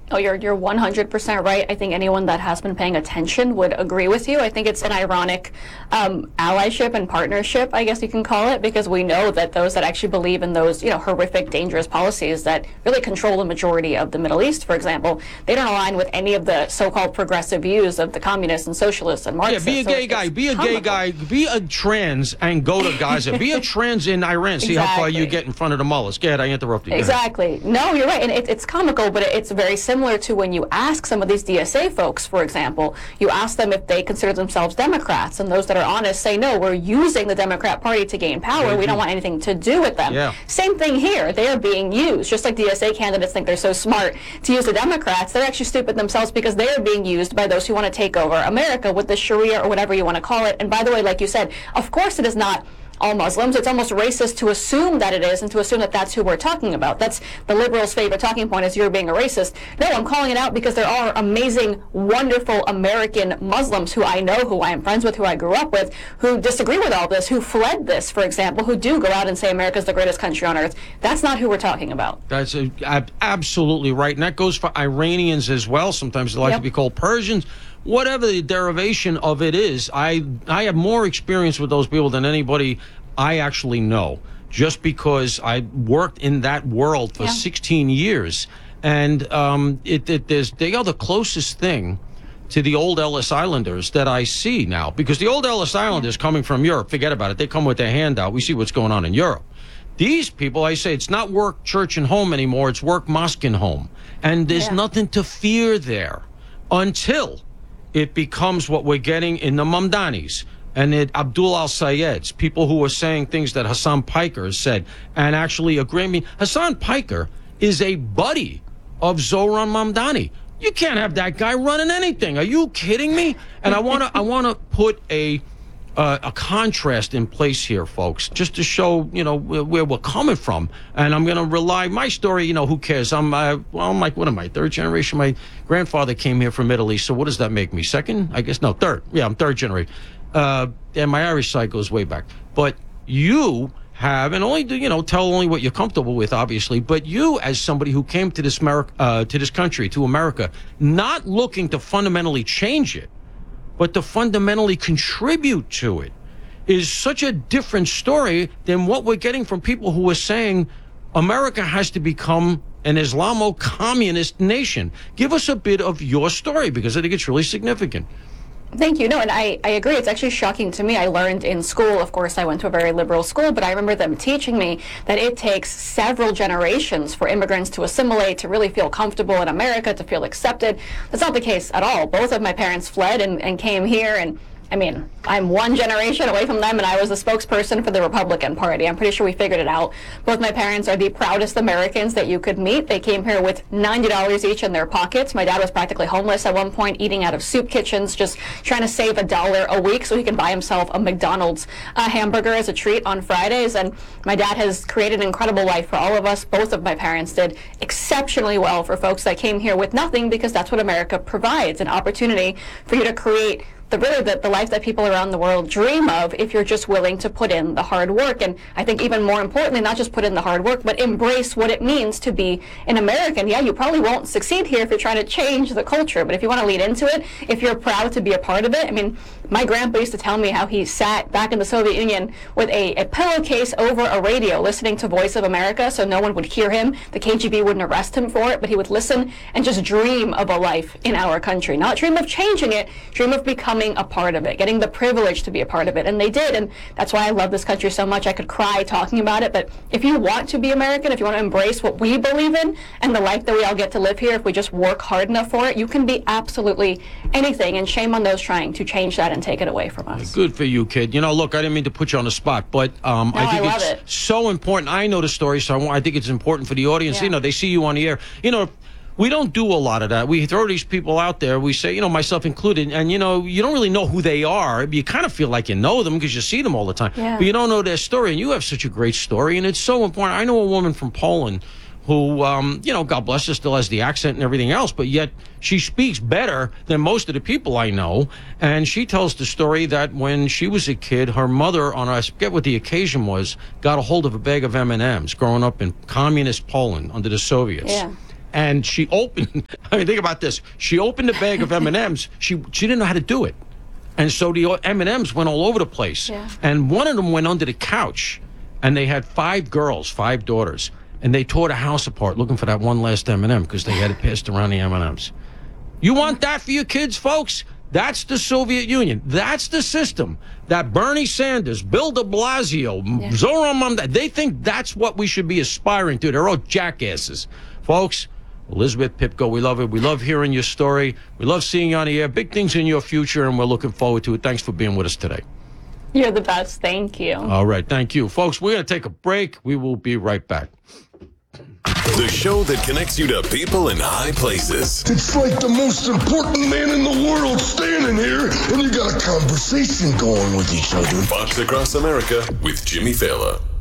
Oh, you're 100% right. I think anyone that has been paying attention would agree with you. I think it's an ironic allyship and partnership, I guess you can call it, because we know that those that actually believe in those, horrific, dangerous policies that really control the majority of the Middle East, for example, they don't align with any of the so-called progressive views of the communists and socialists and Marxists. Yeah, be a gay guy, be a trans and go to Gaza. Be a trans in Iran. See how far you get in front of the mullahs. Go ahead, I interrupted you. Exactly. No, you're right. And it's comical, but it's very similar to when you ask some of these DSA folks, for example, you ask them if they consider themselves Democrats, and those that are honest say, no, we're using the Democrat Party to gain power. We don't want anything to do with them. Yeah. Same thing here. They are being used. Just like DSA candidates think they're so smart to use the Democrats, they're actually stupid themselves because they are being used by those who want to take over America with the Sharia or whatever you want to call it. And by the way, like you said, of course it is not all Muslims. It's almost racist to assume that it is and to assume that that's who we're talking about. That's the liberals' favorite talking point, is you're being a racist. No, I'm calling it out because there are amazing, wonderful American Muslims who I know, who I am friends with, who I grew up with, who disagree with all this, who fled this, for example, who do go out and say America's the greatest country on earth. That's not who we're talking about. That's absolutely right. And that goes for Iranians as well. Sometimes they like to be called Persians. Whatever the derivation of it is, I have more experience with those people than anybody I actually know, just because I worked in that world for 16 years. And they are the closest thing to the old Ellis Islanders that I see now. Because the old Ellis Islanders coming from Europe, forget about it. They come with their hand out. We see what's going on in Europe. These people, I say, it's not work, church, and home anymore. It's work, mosque, and home. And there's nothing to fear there until it becomes what we're getting in the Mamdanis and Abdul al-Sayeds, people who are saying things that Hassan Piker has said and actually agree. I mean, Hassan Piker is a buddy of Zohran Mamdani. You can't have that guy running anything. Are you kidding me? And I want to put a contrast in place here, folks, just to show, where we're coming from. And I'm going to rely, my story, who cares? I'm like, what am I, third generation? My grandfather came here from Italy, so what does that make me? Second? I guess, no, third. Yeah, I'm third generation. And my Irish side goes way back. But you have, and only, tell only what you're comfortable with, obviously, but you, as somebody who came to this country, to America, not looking to fundamentally change it, but to fundamentally contribute to it, is such a different story than what we're getting from people who are saying America has to become an Islamo-communist nation. Give us a bit of your story, because I think it's really significant. Thank you. No, and I agree. It's actually shocking to me. I learned in school, of course, I went to a very liberal school, but I remember them teaching me that it takes several generations for immigrants to assimilate, to really feel comfortable in America, to feel accepted. That's not the case at all. Both of my parents fled and came here, and I mean, I'm one generation away from them, and I was the spokesperson for the Republican Party. I'm pretty sure we figured it out. Both my parents are the proudest Americans that you could meet. They came here with $90 each in their pockets. My dad was practically homeless at one point, eating out of soup kitchens, just trying to save $1 a week so he can buy himself a McDonald's hamburger as a treat on Fridays. And my dad has created an incredible life for all of us. Both of my parents did exceptionally well for folks that came here with nothing, because that's what America provides, an opportunity for you to create the life that people around the world dream of if you're just willing to put in the hard work. And I think even more importantly, not just put in the hard work, but embrace what it means to be an American. Yeah, you probably won't succeed here if you're trying to change the culture, but if you want to lead into it, if you're proud to be a part of it. I mean, my grandpa used to tell me how he sat back in the Soviet Union with a pillowcase over a radio listening to Voice of America so no one would hear him. The KGB wouldn't arrest him for it, but he would listen and just dream of a life in our country. Not dream of changing it, dream of becoming a part of it, getting the privilege to be a part of it. And they did, and that's why I love this country so much. I could cry talking about it, but if you want to be American, if you want to embrace what we believe in and the life that we all get to live here, if we just work hard enough for it, you can be absolutely anything, and shame on those trying to change that and take it away from us. Good for you, kid. Look, I didn't mean to put you on the spot, but I think it's so important. I know the story, so I think it's important for the audience. Yeah. They see you on the air. We don't do a lot of that. We throw these people out there. We say, myself included, and, you don't really know who they are. You kind of feel like you know them because you see them all the time. Yeah. But you don't know their story, and you have such a great story, and it's so important. I know a woman from Poland who, God bless her, still has the accent and everything else, but yet she speaks better than most of the people I know. And she tells the story that when she was a kid, her mother, I forget what the occasion was, got a hold of a bag of M&Ms growing up in communist Poland under the Soviets. Yeah. And she opened, I mean, think about this. She opened a bag of M&Ms. She didn't know how to do it. And so the M&Ms went all over the place. Yeah. And one of them went under the couch. And they had 5 girls, 5 daughters. And they tore the house apart looking for that one last M&M because they had it passed around the M&Ms. You want that for your kids, folks? That's the Soviet Union. That's the system that Bernie Sanders, Bill de Blasio, Zoran Mamdani, they think that's what we should be aspiring to. They're all jackasses. Folks, Elizabeth Pipko, we love it. We love hearing your story. We love seeing you on the air. Big things in your future, and we're looking forward to it. Thanks for being with us today. You're the best. Thank you. All right. Thank you. Folks, we're going to take a break. We will be right back. The show that connects you to people in high places. It's like the most important man in the world standing here, and you got a conversation going with each other. Fox Across America with Jimmy Fallon.